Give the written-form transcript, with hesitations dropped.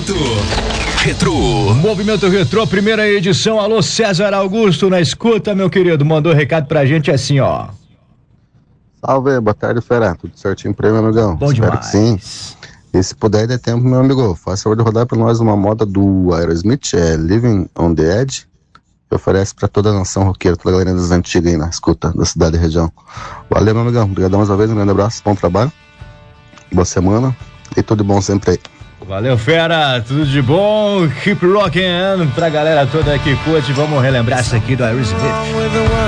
Retrô. Movimento Retrô, primeira edição. Alô, César Augusto na escuta, meu querido. Mandou recado pra gente assim, ó. Salve, boa tarde, fera. Tudo certinho por aí, meu amigão? Bom Espero demais. que sim. E se puder, dê tempo, meu amigo. Faça favor de rodar pra nós uma moda do Aerosmith, Living on the Edge, que oferece pra toda a nação roqueira, toda a galera das antigas aí na escuta da cidade e região. Valeu, meu amigão. Obrigadão mais uma vez, um grande abraço, bom trabalho, boa semana e tudo de bom sempre aí. Valeu, fera, tudo de bom. Keep rocking pra galera toda que curte. Vamos relembrar isso aqui do Aerosmith.